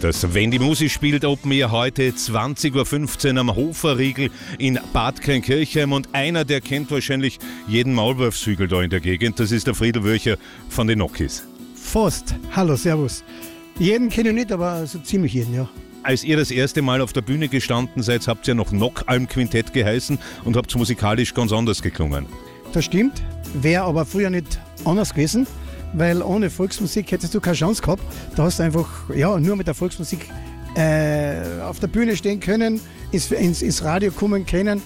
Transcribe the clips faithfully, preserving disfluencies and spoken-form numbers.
Das Wenn die Musik spielt Open Air heute zwanzig Uhr fünfzehn am Hoferriegel in Bad Kleinkirchheim. Und einer, der kennt wahrscheinlich jeden Maulwurfshügel da in der Gegend, das ist der Friedl Wölcher von den Nokis. Fast. Hallo, servus. Jeden kenne ich nicht, aber so ziemlich jeden, ja. Als ihr das erste Mal auf der Bühne gestanden seid, habt ihr noch Nockalm-Quintett geheißen und habt musikalisch ganz anders geklungen. Das stimmt, wäre aber früher nicht anders gewesen, weil ohne Volksmusik hättest du keine Chance gehabt. Da hast du einfach ja, nur mit der Volksmusik äh, auf der Bühne stehen können, ins, ins, ins Radio kommen können.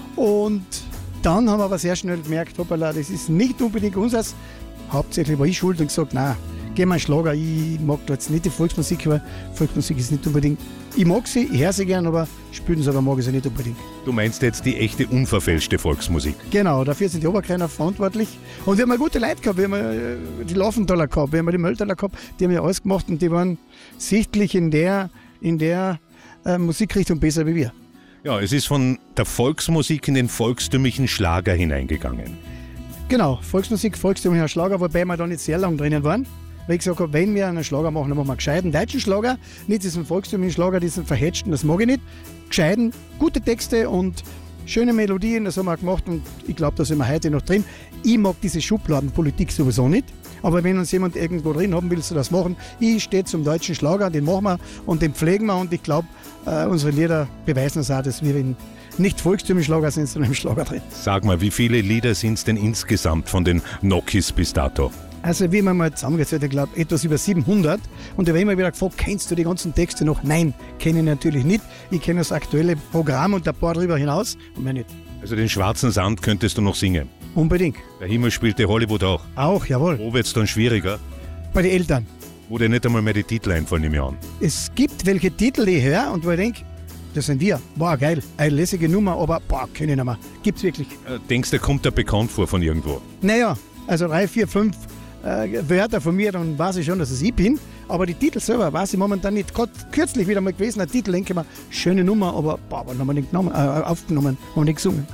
Und dann haben wir aber sehr schnell gemerkt, hoppala, das ist nicht unbedingt unseres. Hauptsächlich war ich schuld und gesagt, nein, geh mal einen Schlager, ich mag da jetzt nicht die Volksmusik, weil Volksmusik ist nicht unbedingt, ich mag sie, ich höre sie gern, aber spielen sie aber mag ich sie nicht unbedingt. Du meinst jetzt die echte, unverfälschte Volksmusik? Genau, dafür sind die Oberkreiner verantwortlich. Und wir haben gute Leute gehabt, wir haben die Laufenthaler gehabt, wir haben die Mölltaler gehabt, die haben ja alles gemacht und die waren sichtlich in der, in der äh, Musikrichtung besser wie wir. Ja, es ist von der Volksmusik in den volkstümlichen Schlager hineingegangen. Genau, Volksmusik, volkstümlicher Schlager, wobei wir da nicht sehr lange drinnen waren. Weil ich gesagt habe, wenn wir einen Schlager machen, dann machen wir einen gescheiten deutschen Schlager, nicht diesen volkstümlichen Schlager, diesen verhetschten, das mag ich nicht. Gescheiten, gute Texte und schöne Melodien, das haben wir gemacht und ich glaube, da sind wir heute noch drin. Ich mag diese Schubladenpolitik sowieso nicht, aber wenn uns jemand irgendwo drin haben will, so das machen. Ich stehe zum deutschen Schlager, den machen wir und den pflegen wir und ich glaube, äh, unsere Lieder beweisen uns auch, dass wir in nicht volkstümlichen Schlager sind, sondern im Schlager drin. Sag mal, wie viele Lieder sind es denn insgesamt von den Nokis bis dato? Also wie man mal zusammengezählt, ich glaube etwas über siebenhundert. Und da habe ich immer wieder gefragt, kennst du die ganzen Texte noch? Nein, kenne ich natürlich nicht. Ich kenne das aktuelle Programm und ein paar darüber hinaus und mehr nicht. Also den Schwarzen Sand könntest du noch singen? Unbedingt. Der Himmel spielte Hollywood auch? Auch, jawohl. Wo wird es dann schwieriger? Bei den Eltern. Wo dir nicht einmal mehr die Titel einfallen, nehme ich an. Es gibt welche Titel, die ich höre und wo ich denke, das sind wir. Boah, geil. Eine lässige Nummer, aber boah, kenne ich nicht mehr. Gibt's wirklich. Äh, denkst du, kommt der bekannt vor von irgendwo? Naja, also drei, vier, fünf äh, Wörter von mir, dann weiß ich schon, dass es ich bin. Aber die Titel selber weiß ich momentan nicht. Gerade kürzlich wieder mal gewesen, ein Titel, denke ich mir, schöne Nummer, aber boah, wann haben wir nicht genommen, äh, aufgenommen, haben wir nicht gesungen.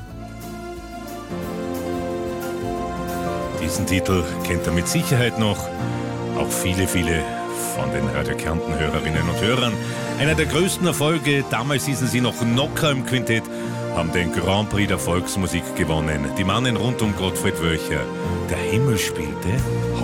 Diesen Titel kennt er mit Sicherheit noch. Auch viele, viele von den Radio Kärnten Hörerinnen und Hörern. Einer der größten Erfolge, damals hießen sie noch Nockalm-Quintett, haben den Grand Prix der Volksmusik gewonnen. Die Mannen rund um Gottfried Wölcher. Der Himmel spielte